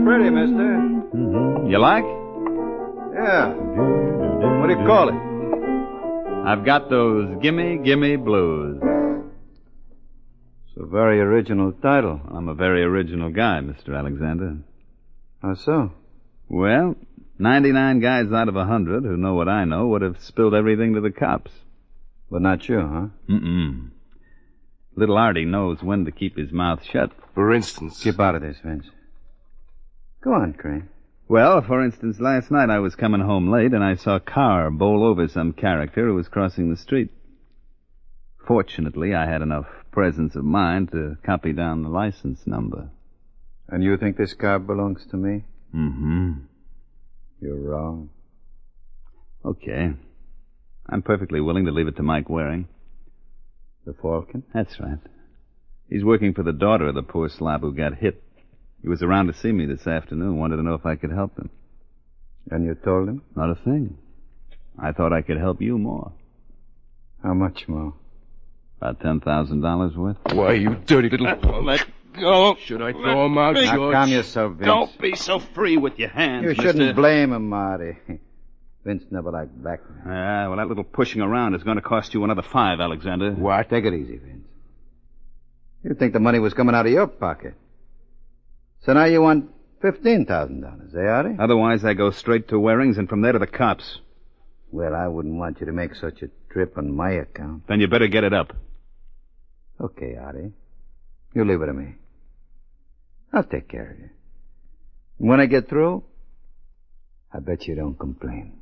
pretty, mister. Mm-hmm. You like? Yeah. What do you call it? I've got those gimme, gimme blues. It's a very original title. I'm a very original guy, Mr. Alexander. How so? Well, 99 guys out of 100 who know what I know would have spilled everything to the cops. But not you, huh? Mm-mm. Little Artie knows when to keep his mouth shut. For instance. Keep out of this, Vince. Go on, Crane. Well, for instance, last night I was coming home late and I saw a car bowl over some character who was crossing the street. Fortunately, I had enough presence of mind to copy down the license number. And you think this car belongs to me? Mm-hmm. You're wrong. Okay. I'm perfectly willing to leave it to Mike Waring. The Falcon? That's right. He's working for the daughter of the poor slob who got hit. He was around to see me this afternoon, wanted to know if I could help him. And you told him? Not a thing. I thought I could help you more. How much more? About $10,000 worth. Why, you dirty little... Let go. Should I throw him out, Now, George? calm yourself, Vince. Don't be so free with your hands, You mister. shouldn't blame him, Marty. Vince never liked blackmail. Well, that little pushing around is going to cost you another $5, Alexander. What? Take it easy, Vince. You think the money was coming out of your pocket. So now you want $15,000, eh, Artie? Otherwise, I go straight to Waring's and from there to the cops. Well, I wouldn't want you to make such a trip on my account. Then you better get it up. Okay, Artie. You leave it to me. I'll take care of you. And when I get through, I bet you don't complain.